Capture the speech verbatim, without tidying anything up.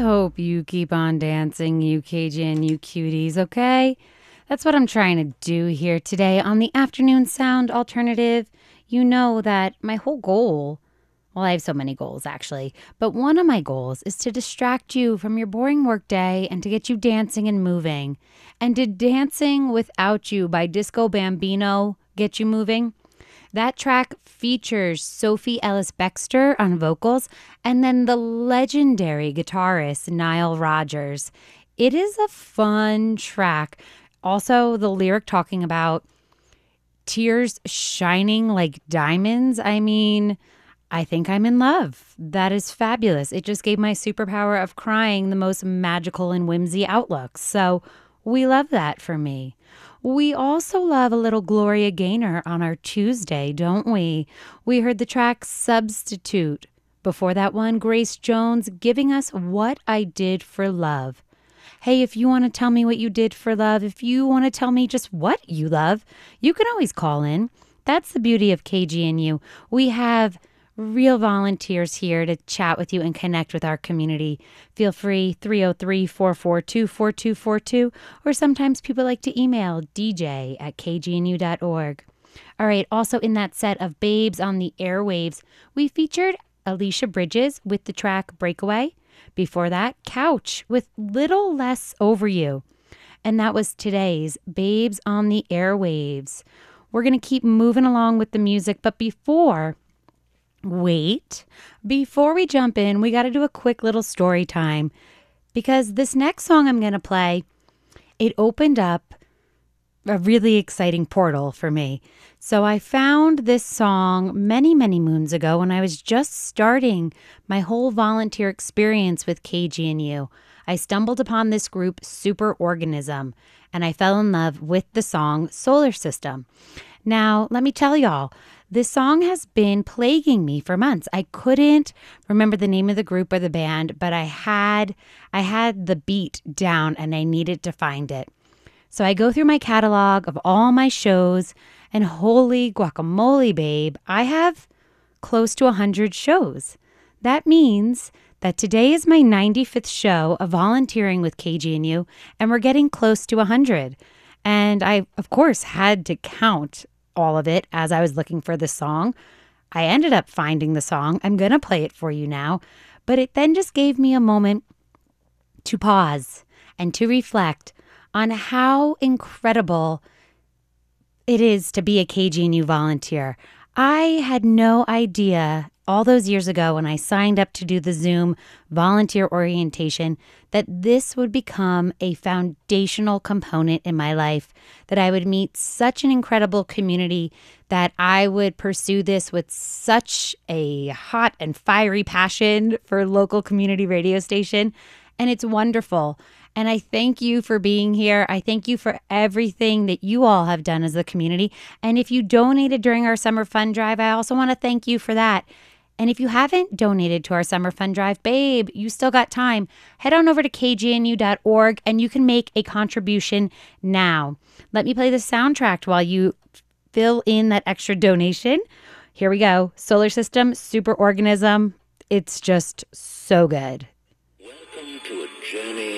hope you keep on dancing, you K G N U cuties, okay? That's what I'm trying to do here today on the Afternoon Sound Alternative. You know that my whole goal, well, I have so many goals actually, but one of my goals is to distract you from your boring workday and to get you dancing and moving. And did Dancing Without You by Disco Bambino get you moving? That track features Sophie Ellis-Bextor on vocals and then the legendary guitarist Nile Rodgers. It is a fun track. Also, the lyric talking about tears shining like diamonds. I mean, I think I'm in love. That is fabulous. It just gave my superpower of crying the most magical and whimsy outlook. So we love that for me. We also love a little Gloria Gaynor on our Tuesday, don't we? We heard the track Substitute. Before that one, Grace Jones giving us What I Did for Love. Hey, if you want to tell me what you did for love, if you want to tell me just what you love, you can always call in. That's the beauty of K G N U. We have real volunteers here to chat with you and connect with our community. Feel free, three oh three, four four two, four two four two, or sometimes people like to email d j at k g n u dot org. All right, also in that set of Babes on the Airwaves, we featured Alicia Bridges with the track Breakaway. Before that, Couch with Little Less Over You. And that was today's Babes on the Airwaves. We're going to keep moving along with the music, but before... Wait, before we jump in, we got to do a quick little story time because this next song I'm going to play, it opened up a really exciting portal for me. So I found this song many, many moons ago when I was just starting my whole volunteer experience with K G N U. I stumbled upon this group, Superorganism, and I fell in love with the song Solar System. Now, let me tell y'all, this song has been plaguing me for months. I couldn't remember the name of the group or the band, but I had I had the beat down and I needed to find it. So I go through my catalog of all my shows, and holy guacamole, babe, I have close to one hundred shows. That means that today is my ninety-fifth show of volunteering with K G N U, and we're getting close to one hundred. And I, of course, had to count all of it as I was looking for the song. I ended up finding the song. I'm going to play it for you now. But it then just gave me a moment to pause and to reflect on how incredible it is to be a K G N U volunteer. I had no idea all those years ago when I signed up to do the Zoom volunteer orientation that this would become a foundational component in my life, that I would meet such an incredible community, that I would pursue this with such a hot and fiery passion for local community radio station. And it's wonderful. And I thank you for being here. I thank you for everything that you all have done as a community. And if you donated during our summer fund drive, I also want to thank you for that. And if you haven't donated to our summer fund drive, babe, you still got time. Head on over to k g n u dot org and you can make a contribution now. Let me play the soundtrack while you fill in that extra donation. Here we go. Solar System, Superorganism. It's just so good. Welcome to a journey